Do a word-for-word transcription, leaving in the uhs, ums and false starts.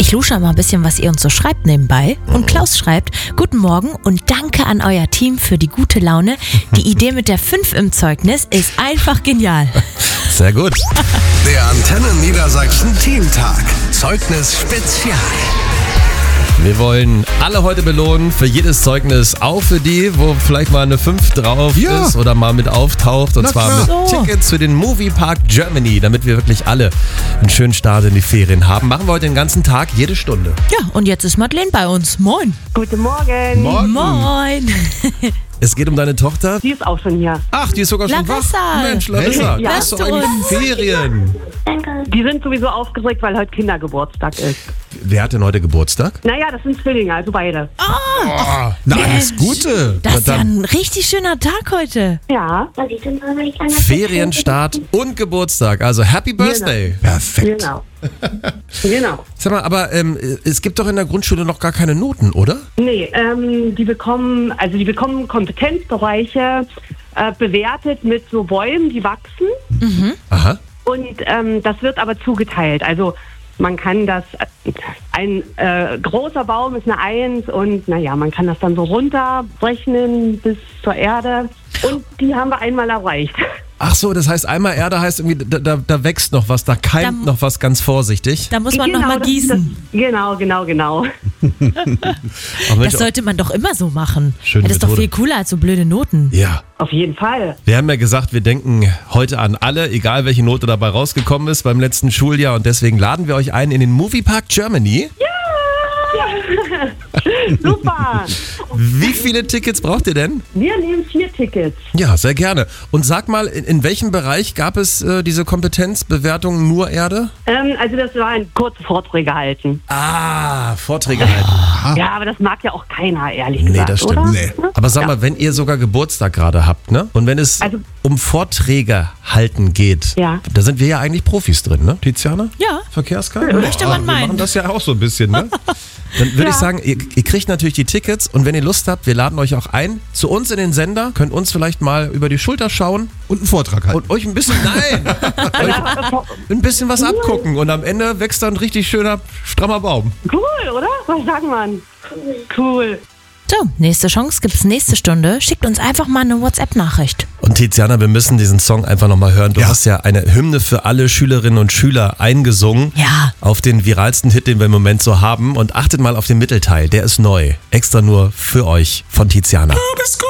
Ich lusche mal ein bisschen, was ihr uns so schreibt nebenbei. Und Klaus schreibt, guten Morgen und danke an euer Team für die gute Laune. Die Idee mit der fünf im Zeugnis ist einfach genial. Sehr gut. Der Antenne Niedersachsen Teamtag. Zeugnis Spezial. Wir wollen alle heute belohnen für jedes Zeugnis, auch für die, wo vielleicht mal eine fünf drauf Ja. ist oder mal mit auftaucht. Und Na zwar klar. mit So. Tickets für den Moviepark Germany, damit wir wirklich alle einen schönen Start in die Ferien haben. Machen wir heute den ganzen Tag, jede Stunde. Ja, und jetzt ist Madeleine bei uns. Moin. Guten Morgen. Morgen. Moin. Es geht um deine Tochter. Die ist auch schon hier. Ach, die ist sogar schon Larissa. wach. Mensch, Larissa, Ja. das ist doch Lasst eigentlich uns. Ferien. Die sind sowieso aufgeregt, weil heute Kindergeburtstag ist. Wer hat denn heute Geburtstag? Naja, das sind Zwillinge, also beide. Oh, na, alles Gute. Das ist ja dann- ein richtig schöner Tag heute. Ja, Ferienstart und Geburtstag. Also Happy Birthday. Perfekt. genau. Genau. Sag mal, aber ähm, es gibt doch in der Grundschule noch gar keine Noten, oder? Nee, ähm, die bekommen, also die bekommen Kompetenzbereiche äh, bewertet mit so Bäumen, die wachsen. Aha. Und ähm, das wird aber zugeteilt. Also man kann das, ein äh, großer Baum ist eine Eins und naja, man kann das dann so runterbrechen bis zur Erde. Und die haben wir einmal erreicht. Ach so, das heißt einmal Erde heißt irgendwie, da, da, da wächst noch was, da keimt Da- noch was ganz vorsichtig. Da muss man Genau, noch mal das- gießen. Das, genau, genau, genau. Ach, Mensch, Das sollte man doch immer so machen. Schöne Das ist doch Methode. viel cooler als so blöde Noten. ja. Auf jeden Fall. Wir haben ja gesagt, wir denken heute an alle, egal welche Note dabei rausgekommen ist beim letzten Schuljahr. Und deswegen laden wir euch ein in den Moviepark Germany. Super. Wie viele Tickets braucht ihr denn? Wir nehmen vier Tickets. Ja, sehr gerne. Und sag mal, in, in welchem Bereich gab es äh, diese Kompetenzbewertung nur Erde? Ähm, also das war ein kurze Vorträge halten. Ah, Vorträge halten. Ja, aber das mag ja auch keiner, ehrlich Nee, gesagt, das stimmt. oder? Nee. Aber sag mal, wenn ihr sogar Geburtstag gerade habt, ne? Und wenn es Also- um Vorträge halten geht, Ja. da sind wir ja eigentlich Profis drin, ne? Tiziana? Ja. Verkehrskarte? Möchte man Wir meinen. machen das ja auch so ein bisschen, ne? Dann würde Ja. ich sagen, ihr, ihr kriegt natürlich die Tickets und wenn ihr Lust habt, wir laden euch auch ein zu uns in den Sender, könnt uns vielleicht mal über die Schulter schauen Und einen Vortrag halten. und euch ein bisschen, nein, euch ein bisschen was abgucken und am Ende wächst dann ein richtig schöner, strammer Baum. Cool, oder? Was sagt man? Cool. So, nächste Chance gibt's nächste Stunde. Schickt uns einfach mal eine WhatsApp-Nachricht. Und Tiziana, wir müssen diesen Song einfach nochmal hören. Du Ja. hast ja eine Hymne für alle Schülerinnen und Schüler eingesungen. Ja. Auf den viralsten Hit, den wir im Moment so haben. Und achtet mal auf den Mittelteil, der ist neu. Extra nur für euch von Tiziana.